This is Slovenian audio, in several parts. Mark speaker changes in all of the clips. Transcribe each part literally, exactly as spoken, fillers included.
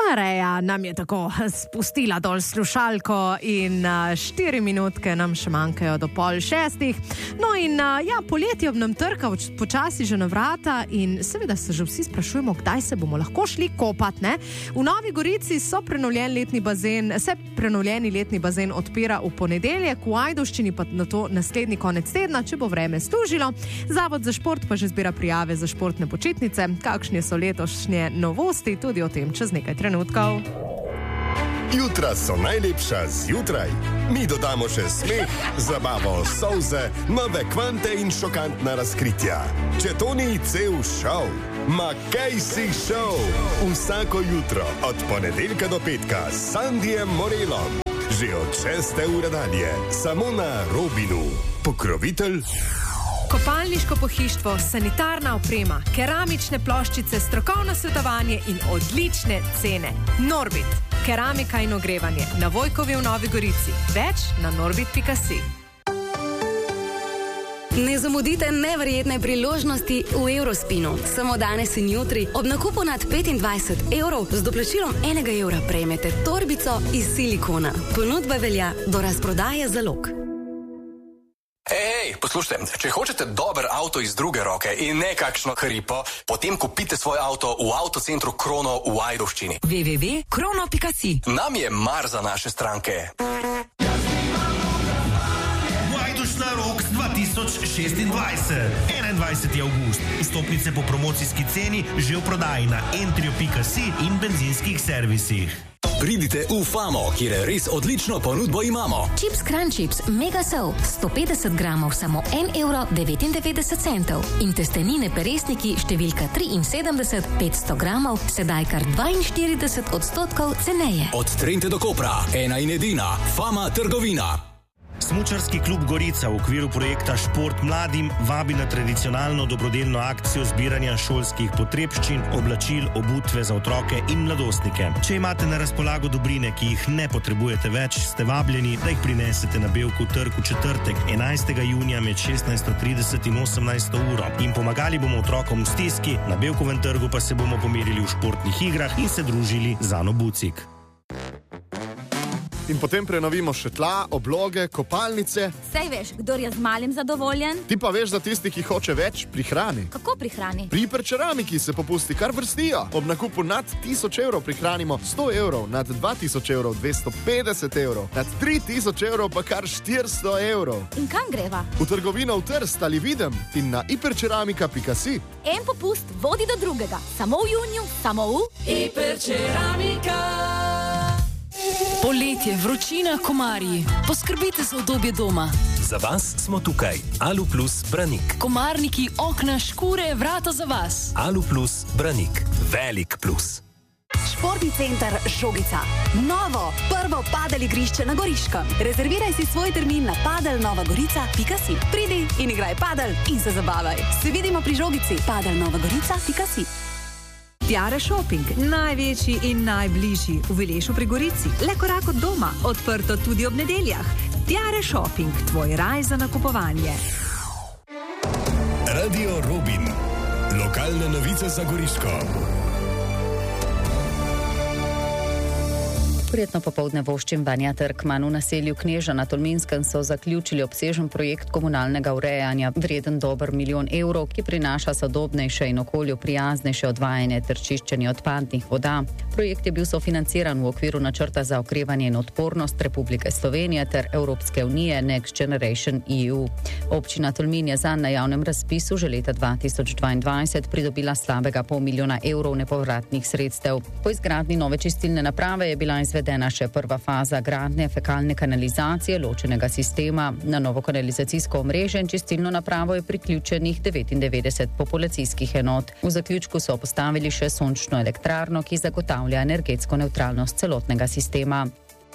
Speaker 1: Reja nam je tako spustila dol slušalko in štiri minutke nam še manjkajo do pol šestih. No in ja, poletje ob nam trka počasi že na vrata in seveda se že vsi sprašujemo, kdaj se bomo lahko šli kopat, ne? V Novi Gorici so prenovljen letni bazen, se prenovljeni letni bazen odpira v ponedeljek, v Ajdovščini pa na to naslednji konec tedna, če bo vreme služilo. Zavod za šport pa že zbira prijave za športne počitnice. Kakšne so letošnje novosti, tudi o tem čez nekaj trenutkov.
Speaker 2: Jutra so najlepša zjutraj. Mi dodamo še smeh, zabavo, solze, nove kvante in šokantna razkritja. Če to ni cel šov, ma kaj si šov? Vsako jutro od ponedeljka do petka s Sandijem Morelom. Že od šeste ure dalje, samo na Robinu. Pokrovitelj
Speaker 1: Kopalniško pohištvo, sanitarna oprema, keramične ploščice, strokovno svetovanje in odlične cene. Norbit, keramika in ogrevanje na Vojkovi v Novi Gorici. Več na norbit pika si.
Speaker 3: Ne zamudite neverjetne priložnosti v Eurospinu. Samo danes in jutri ob nakupu nad petindvajset evrov z doplačilom enega evra prejmete torbico iz silikona. Ponudba velja do razprodaje zalog.
Speaker 4: Ej, poslušajte, če hočete dober avto iz druge roke in ne kakšno hripo, potem kupite svoj avto v avtocentru Krono v Ajdovščini.
Speaker 3: w w w pika krono pika si.
Speaker 4: Nam je mar za naše stranke.
Speaker 5: Vajdušna Rocks dva tisoč šestindvajset. enaindvajseti avgust. Vstopnice po promocijski ceni že v prodaji na entrio pika si in benzinskih servisih.
Speaker 6: Pridite v Famo, kjer je res odlično ponudbo imamo.
Speaker 7: Chips Crunch Chips Mega Sol sto petdeset gramov samo en evro devetindevetdeset centov in testenine peresniki številka triinsedemdeset petsto gramov sedaj kar dvainštirideset odstotkov ceneje.
Speaker 6: Od Trente do Kopra, ena in edina, Fama trgovina.
Speaker 5: Smučarski klub Gorica v okviru projekta Šport mladim vabi na tradicionalno dobrodelno akcijo zbiranja šolskih potrebščin, oblačil, obutve za otroke in mladostnike. Če imate na razpolago dobrine, ki jih ne potrebujete več, ste vabljeni, da jih prinesete na Bevku trg v četrtek, enajstega junija med šestnajsto trideset in osemnajsto uro. In pomagali bomo otrokom v stiski, na Bevkovem trgu pa se bomo pomerili v športnih igrah in se družili z Ano Bucik.
Speaker 8: In potem prenovimo še tla, obloge, kopalnice.
Speaker 9: Sej veš, kdor je z malim zadovoljen.
Speaker 8: Ti pa veš za tisti, ki hoče več, prihrani.
Speaker 9: Kako prihrani?
Speaker 8: Pri Hiperceramiki se popusti kar vrstijo. Ob nakupu nad tisoč evrov prihranimo sto evrov, nad dva tisoč evrov dvesto petdeset evrov, nad tri tisoč evrov pa kar štiristo evrov.
Speaker 9: In kam greva?
Speaker 8: V trgovino v Trst ali Videm in na hiperceramika pika si.
Speaker 9: En popust vodi do drugega. Samo v juniju, samo v Hiperceramika.
Speaker 3: Poletje, vročina, komarji. Poskrbite za udobje doma.
Speaker 6: Za vas smo tukaj. Alu Plus Branik.
Speaker 3: Komarniki, okna, škure, vrata za vas.
Speaker 6: Alu Plus Branik. Velik plus.
Speaker 10: Športni center Žogica. Novo, prvo padel igrišče na Goriškem. Rezerviraj si svoj termin na padel nova gorica pika si. Pridi in igraj padel in se zabavaj. Se vidimo pri Žogici. padel nova gorica pika si.
Speaker 11: Tiare Shopping, največji in najbližji v Vilešu pri Gorici. Le korak od doma, odprto tudi ob nedeljah. Tiare Shopping, tvoj raj za nakupovanje.
Speaker 2: Radio Robin. Lokalne novice za Goriško.
Speaker 12: Prijetno popoldne voščim Vanja Trkman. V naselju Kneža na Tolminskem so zaključili obsežen projekt komunalnega urejanja, vreden dober milijon evrov, ki prinaša sodobnejše in okolju prijaznejše odvajanje ter čiščenje odpadnih voda. Projekt je bil sofinanciran v okviru načrta za okrevanje in odpornost Republike Slovenije ter Evropske unije Next Generation E U. Občina Tolmin je zanj na javnem razpisu že leta dva tisoč dvaindvajset pridobila slabega pol milijona evrov nepovratnih sredstev. Po izgradnji nove čistilne naprave je bila izvedena Vedena še prva faza gradnje fekalne kanalizacije ločenega sistema. Na novo kanalizacijsko omrežje in čistilno napravo je priključenih devetindevetdeset populacijskih enot. V zaključku so postavili še sončno elektrarno, ki zagotavlja energetsko nevtralnost celotnega sistema.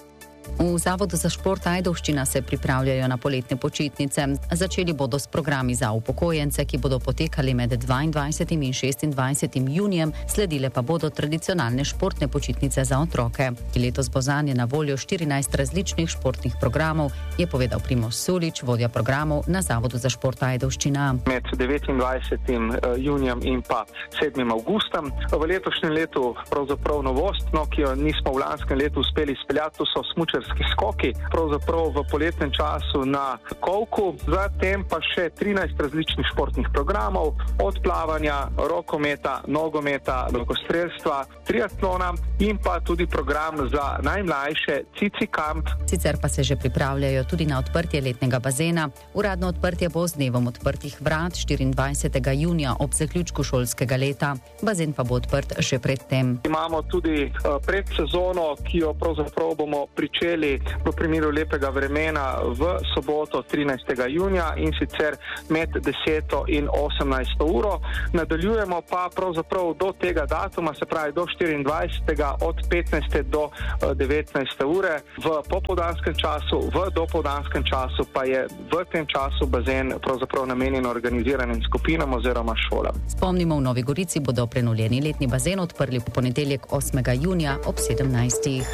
Speaker 12: V Zavodu za šport Ajdovščina se pripravljajo na poletne počitnice. Začeli bodo s programi za upokojence, ki bodo potekali med dvaindvajsetim in šestindvajsetim junijem, sledile pa bodo tradicionalne športne počitnice za otroke. Letos bo zanje na voljo štirinajst različnih športnih programov, je povedal Primož Sulič, vodja programov na Zavodu za šport Ajdovščina.
Speaker 13: Med devetindvajsetim junijem in pa sedmim avgustom. V letošnjem letu pravzaprav novost, no, ki jo nismo v lanskem letu uspeli izpeljati, to so smučarski skoki, pravzaprav v poletnem času na Kolku, zatem pa še trinajst različnih športnih programov, od plavanja, rokometa, nogometa, lokostrelstva, triatlona in pa tudi program za najmlajše Cici Kamp.
Speaker 12: Sicer pa se že pripravljajo tudi na odprtje letnega bazena. Uradno odprtje bo z dnevom odprtih vrat štiriindvajsetega junija ob zaključku šolskega leta. Bazen pa bo odprt še predtem.
Speaker 13: Imamo tudi uh, predsezono, ki jo pravzaprav bomo pričeli v primeru lepega vremena v soboto trinajstega junija in sicer med deseto in osemnajsto uro. Nadaljujemo pa pravzaprav do tega datuma, se pravi do štiriindvajsetega od petnajste do devetnajste ure v popoldanskem času, v dopoldanskem času pa je v tem času bazen pravzaprav namenjen organiziranim skupinam oziroma šolam.
Speaker 12: Spomnimo, v Novi Gorici bodo prenovljeni letni bazen odprli v ponedeljek osmega junija ob sedemnajstih.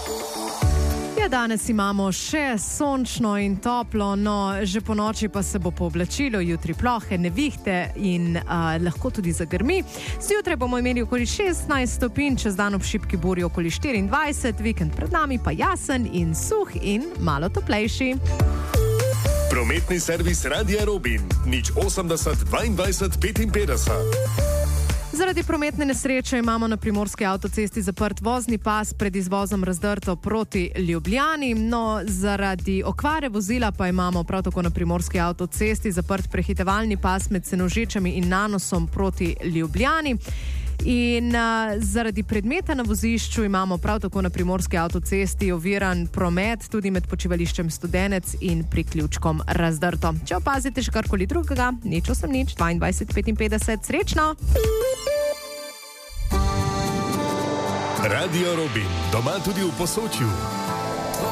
Speaker 1: Ja, danes imamo še sončno in toplo, no že po noči pa se bo pooblačilo, jutri plohe, nevihte in uh, lahko tudi zagrmi. Zjutraj bomo imeli okoli šestnajst stopinj, čez dan ob šibki burji okoli štiriindvajset, vikend pred nami pa jasen in suh in malo toplejši.
Speaker 2: Prometni servis Radia Robin, nič osemdeset dvaindvajset petinpetdeset.
Speaker 1: Zaradi prometne nesreče imamo na primorski avtocesti zaprt vozni pas pred izvozom Razdrto proti Ljubljani. No, zaradi okvare vozila pa imamo prav tako na primorski avtocesti zaprt prehitevalni pas med Senožečami in Nanosom proti Ljubljani. In uh, zaradi predmeta na vozišču imamo prav tako na primorski avtocesti oviran promet tudi med počivališčem Studenec in priključkom Razdrto. Če opazite še karkoli drugega, nič osem nič dvaindvajset petinpetdeset, srečno!
Speaker 2: Radio Robin, doma tudi v Posočju.